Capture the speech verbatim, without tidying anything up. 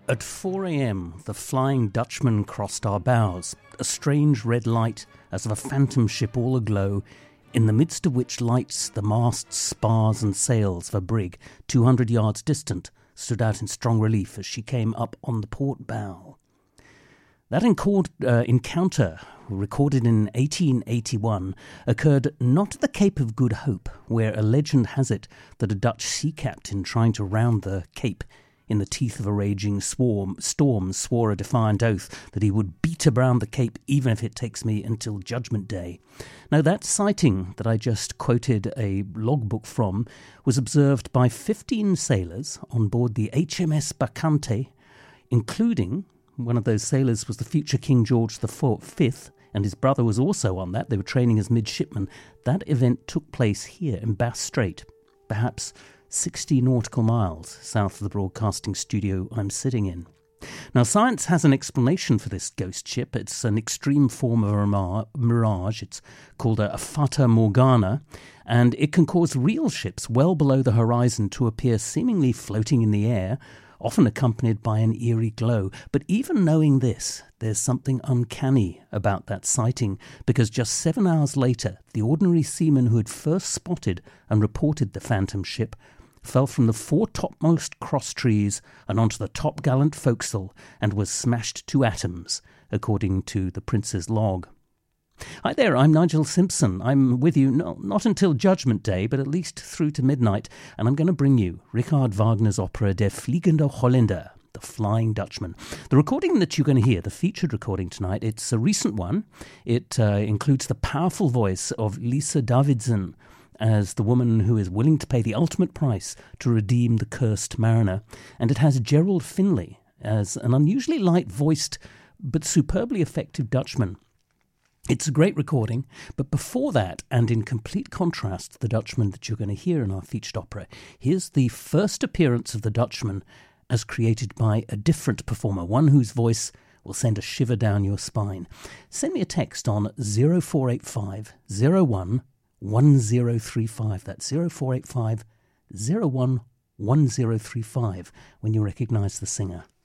At four a.m, the Flying Dutchman crossed our bows, a strange red light as of a phantom ship all aglow, in the midst of which lights the masts, spars and sails of a brig two hundred yards distant stood out in strong relief as she came up on the port bow. That encord, uh, encounter, recorded in eighteen eighty-one, occurred not at the Cape of Good Hope, where a legend has it that a Dutch sea captain trying to round the Cape in the teeth of a raging swarm, storm swore a defiant oath that he would beat around the Cape even if it takes me until Judgment Day. Now, that sighting that I just quoted a logbook from was observed by fifteen sailors on board the H M S Bacchante, including one of those sailors was the future King George the Fifth, and his brother was also on that. They were training as midshipmen. That event took place here in Bass Strait, perhaps sixty nautical miles south of the broadcasting studio I'm sitting in. Now, science has an explanation for this ghost ship. It's an extreme form of a mirage. It's called a, a Fata Morgana, and it can cause real ships well below the horizon to appear seemingly floating in the air, often accompanied by an eerie glow. But even knowing this, there's something uncanny about that sighting, because just seven hours later, the ordinary seaman who had first spotted and reported the phantom ship fell from the four topmost cross trees and onto the top-gallant forecastle and was smashed to atoms, according to the Prince's log. Hi there, I'm Nigel Simpson. I'm with you no, not until Judgment Day, but at least through to midnight, and I'm going to bring you Richard Wagner's opera Der Fliegende Holländer, The Flying Dutchman. The recording that you're going to hear, the featured recording tonight, it's a recent one. It uh, includes the powerful voice of Lisa Davidson as the woman who is willing to pay the ultimate price to redeem the cursed mariner, and it has Gerald Finley as an unusually light-voiced but superbly effective Dutchman. It's a great recording, but before that, and in complete contrast to the Dutchman that you're going to hear in our featured opera, here's the first appearance of the Dutchman as created by a different performer, one whose voice will send a shiver down your spine. Send me a text on zero four eight five zero one one zero three five. That's zero four eight five zero one one zero three five when you recognise the singer.